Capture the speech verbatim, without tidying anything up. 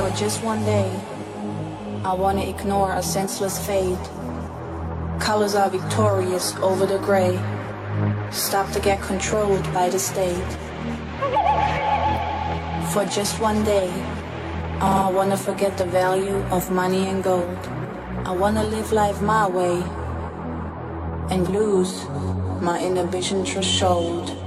For just one day, I wanna ignore a senseless fate. Colors are victorious over the gray. Stop to get controlled by the state. For just one day, I wanna forget the value of money and gold. I wanna live life my way and lose my inhibition threshold.